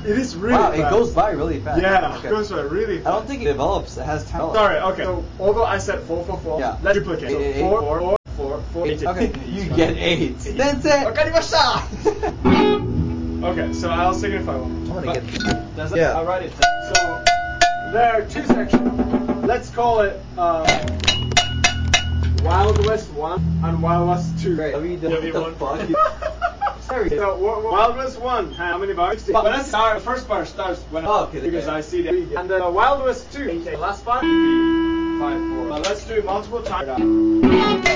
It is really wow, fast. it goes by really fast. Yeah, Okay. it goes by really fast. I don't think it develops. It has time. Sorry, okay. So although I said 4, 4, 4, Yeah. let's duplicate. So 8, 4, 4, 4, 4, 8. Okay, you get 8. Sensei! Wakarimashita! Okay, so I'll signify one. I'm gonna get. Does Yeah. I'll write it. So there are 2 sections. Let's call it Wild West 1 and Wild West 2. Great. W1. Sorry. So Wild West 1, how many bars? When I start, the first bar starts when because I see the and the Wild West 2, the last bar would be 5, 4. But let's do it multiple times.